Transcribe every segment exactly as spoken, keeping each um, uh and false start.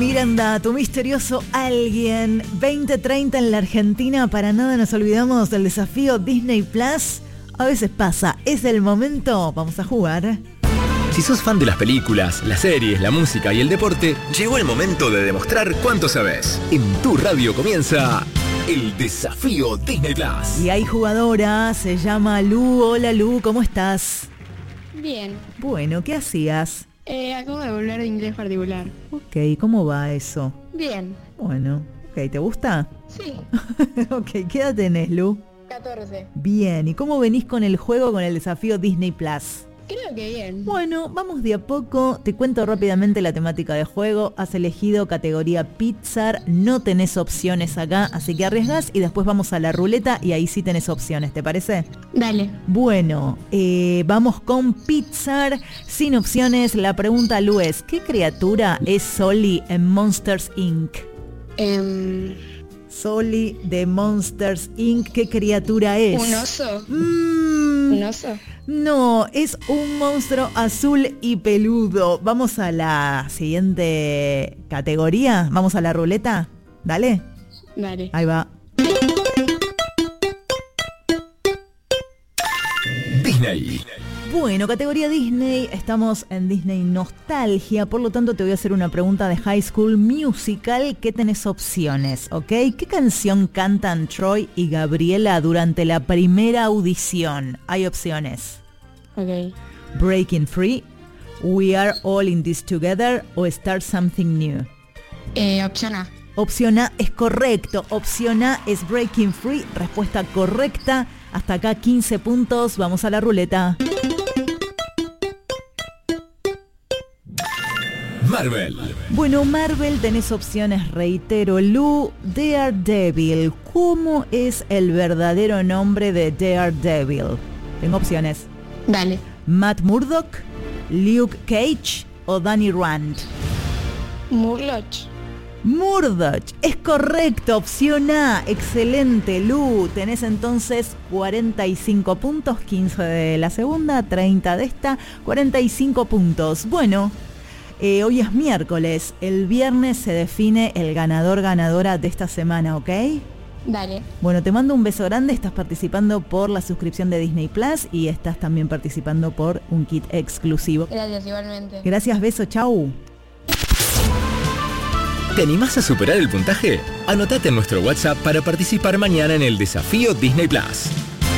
Miranda, tu misterioso alguien. veinte treinta en la Argentina. Para nada nos olvidamos del desafío Disney Plus. A veces pasa, es el momento. Vamos a jugar. Si sos fan de las películas, las series, la música y el deporte, llegó el momento de demostrar cuánto sabes. En tu radio comienza el desafío Disney Plus. Y hay jugadora, se llama Lu. Hola Lu, ¿cómo estás? Bien. Bueno, ¿qué hacías? Eh, acabo de volver de inglés particular. Ok, ¿cómo va eso? Bien. Bueno, ok, ¿te gusta? Sí. Ok, ¿qué edad tenés, Lu? catorce. Bien, ¿y cómo venís con el juego, con el desafío Disney Plus? Creo que bien. Bueno, vamos de a poco. Te cuento rápidamente la temática del juego. Has elegido categoría Pixar. No tenés opciones acá, así que arriesgás y después vamos a la ruleta y ahí sí tenés opciones, ¿te parece? Dale. Bueno, eh, vamos con Pixar. Sin opciones, la pregunta, Lu, es ¿qué criatura es Sully en Monsters incorporated? Um, Sully de Monsters incorporated, ¿qué criatura es? ¿Un oso? Mm, ¿Un oso? No, es un monstruo azul y peludo. Vamos a la siguiente categoría. Vamos a la ruleta. Dale. Dale. Ahí va. Disney. Bueno, categoría Disney. Estamos en Disney Nostalgia. Por lo tanto, te voy a hacer una pregunta de High School Musical. ¿Qué tenés opciones? ¿Ok? ¿Qué canción cantan Troy y Gabriela durante la primera audición? Hay opciones. Ok. Breaking Free, We Are All in This Together o Start Something New. Eh, opción A. Opción A es correcto. Opción A es Breaking Free. Respuesta correcta. Hasta acá quince puntos. Vamos a la ruleta. Marvel. Bueno, Marvel, tenés opciones, reitero. Lu, Daredevil. ¿Cómo es el verdadero nombre de Daredevil? Tengo opciones. Dale. Matt Murdock, Luke Cage o Danny Rand. Murloch. Murdoch, es correcto, opción A, excelente, Lu. Tenés entonces cuarenta y cinco puntos, quince de la segunda, treinta de esta, cuarenta y cinco puntos. Bueno, eh, hoy es miércoles, el viernes se define el ganador, ganadora de esta semana, ¿ok? Dale. Bueno, te mando un beso grande, estás participando por la suscripción de Disney Plus y estás también participando por un kit exclusivo. Gracias, igualmente. Gracias, beso, chau. ¿Te animás a superar el puntaje? Anotate en nuestro WhatsApp para participar mañana en el desafío Disney Plus.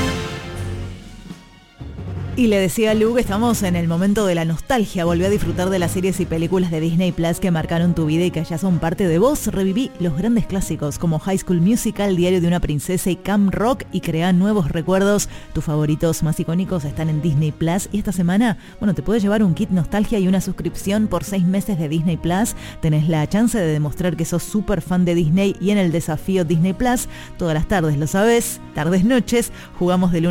Y le decía a Lu que estamos en el momento de la nostalgia. Volví a disfrutar de las series y películas de Disney Plus que marcaron tu vida y que ya son parte de vos. Reviví los grandes clásicos como High School Musical, Diario de una princesa y Camp Rock y creá nuevos recuerdos. Tus favoritos más icónicos están en Disney Plus. Y esta semana, bueno, te puedes llevar un kit nostalgia y una suscripción por seis meses de Disney Plus. Tenés la chance de demostrar que sos súper fan de Disney y en el desafío Disney Plus. Todas las tardes, lo sabés, tardes, noches, jugamos de lunes